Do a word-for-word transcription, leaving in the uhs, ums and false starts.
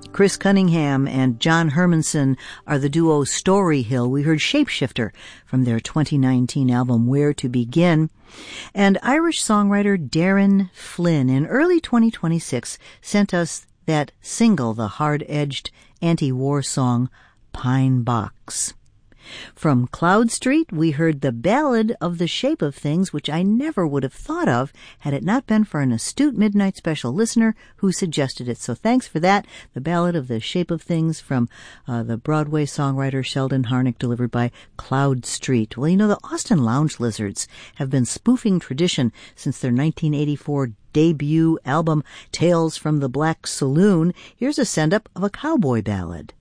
Chris Cunningham and John Hermanson are the duo Story Hill. We heard Shapeshifter from their twenty nineteen album Where to Begin. And Irish songwriter Darren Flynn in early twenty twenty-six sent us that single, the hard-edged anti-war song Pine Box. From Cloud Street, we heard the Ballad of the Shape of Things, which I never would have thought of had it not been for an astute Midnight Special listener who suggested it. So thanks for that. The Ballad of the Shape of Things from uh, the Broadway songwriter Sheldon Harnick, delivered by Cloud Street. Well, you know, the Austin Lounge Lizards have been spoofing tradition since their nineteen eighty-four debut album, Tales from the Black Saloon. Here's a send-up of a cowboy ballad.